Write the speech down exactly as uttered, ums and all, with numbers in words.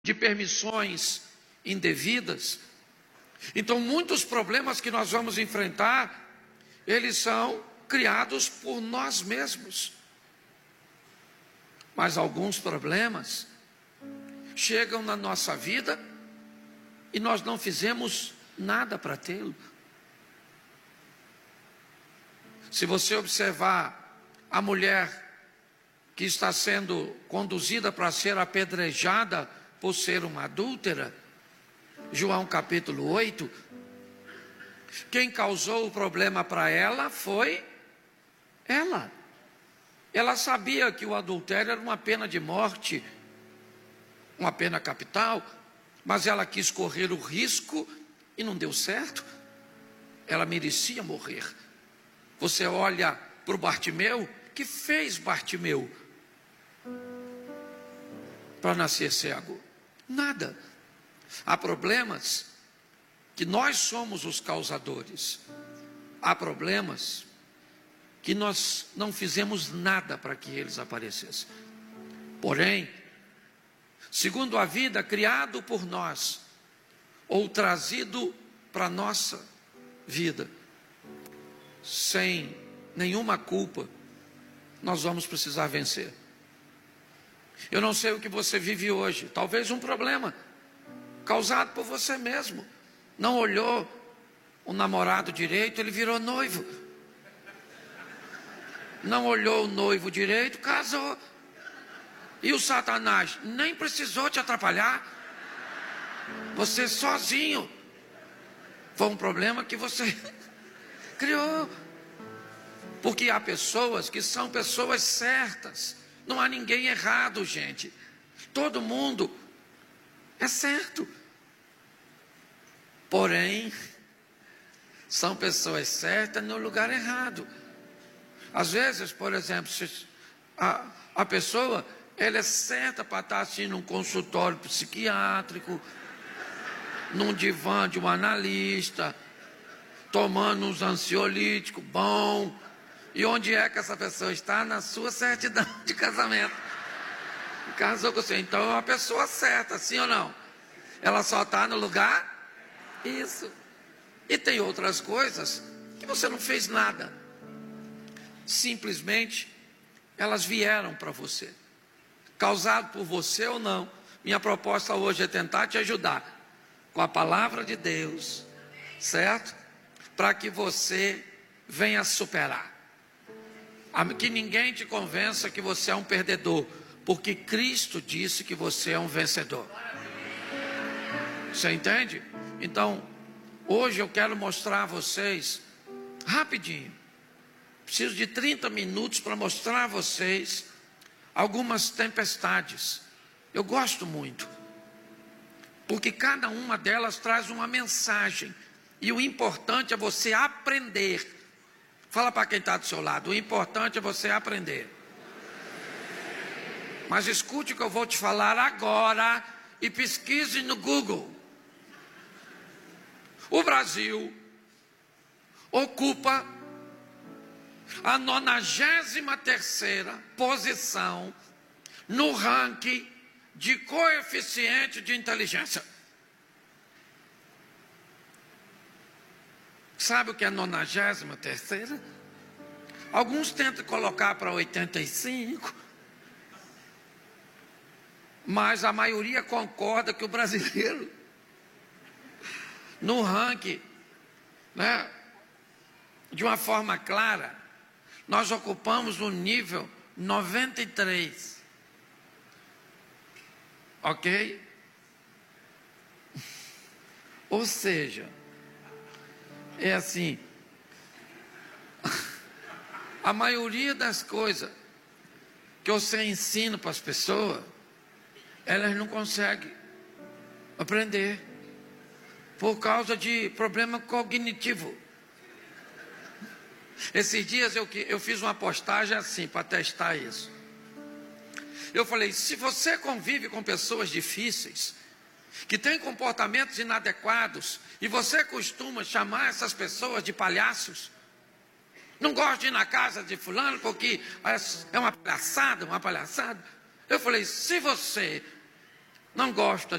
de permissões indevidas. Então, muitos problemas que nós vamos enfrentar, eles são criados por nós mesmos. Mas alguns problemas chegam na nossa vida e nós não fizemos nada para tê-lo. Se você observar a mulher que está sendo conduzida para ser apedrejada por ser uma adúltera, João capítulo oito, quem causou o problema para ela foi ela. Ela sabia que o adultério era uma pena de morte, uma pena capital, mas ela quis correr o risco e não deu certo. Ela merecia morrer. Você olha para o Bartimeu, que fez Bartimeu para nascer cego? Nada. Há problemas que nós somos os causadores. Há problemas que nós não fizemos nada para que eles aparecessem. Porém, segundo a vida, criado por nós, ou trazido para a nossa vida, sem nenhuma culpa, nós vamos precisar vencer. Eu não sei o que você vive hoje, talvez um problema causado por você mesmo. Não olhou o namorado direito, ele virou noivo. Não olhou o noivo direito, casou. E o Satanás nem precisou te atrapalhar. Você sozinho. Foi um problema que você criou. Porque há pessoas que são pessoas certas. Não há ninguém errado, gente. Todo mundo é certo. Porém, são pessoas certas no lugar errado. Às vezes, por exemplo, se a, a pessoa, ela é certa para estar assim num consultório psiquiátrico, num divã de um analista, tomando uns ansiolíticos bom. E onde é que essa pessoa está? Na sua certidão de casamento. Casou com você, então é uma pessoa certa, sim ou não? Ela só está no lugar? Isso. E tem outras coisas que você não fez nada. Simplesmente elas vieram para você, causado por você ou não. Minha proposta hoje é tentar te ajudar com a palavra de Deus, certo? Para que você venha superar. Que ninguém te convença que você é um perdedor, porque Cristo disse que você é um vencedor. Você entende? Então, hoje eu quero mostrar a vocês, rapidinho, preciso de trinta minutos para mostrar a vocês algumas tempestades. Eu gosto muito, porque cada uma delas traz uma mensagem, e o importante é você aprender. Fala para quem está do seu lado, o importante é você aprender. Mas escute o que eu vou te falar agora e pesquise no Google. O Brasil ocupa a nonagésima terceira posição no ranking de coeficiente de inteligência. Sabe o que é nonagésima terceira? Alguns tentam colocar para oitenta e cinco, mas a maioria concorda que o brasileiro, no ranking, né, de uma forma clara, nós ocupamos o nível noventa e três. Ok? Ou seja, é assim, a maioria das coisas que você ensina para as pessoas, elas não conseguem aprender, por causa de problema cognitivo. Esses dias eu, eu fiz uma postagem assim, para testar isso. Eu falei, se você convive com pessoas difíceis, que têm comportamentos inadequados, e você costuma chamar essas pessoas de palhaços, não gosto de ir na casa de fulano porque é uma palhaçada, uma palhaçada. Eu falei, se você não gosta